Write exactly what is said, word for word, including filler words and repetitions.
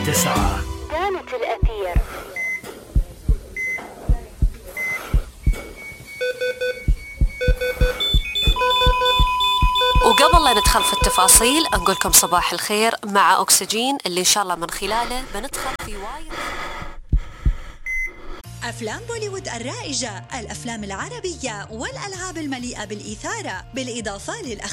تسعة. كانت الأثير. وقبل لا ندخل في التفاصيل أقولكم صباح الخير مع أكسجين اللي إن شاء الله من خلاله بندخل في وايد. أفلام بوليوود الرائجة، الأفلام العربية والألعاب المليئة بالإثارة، بالإضافة للأخبار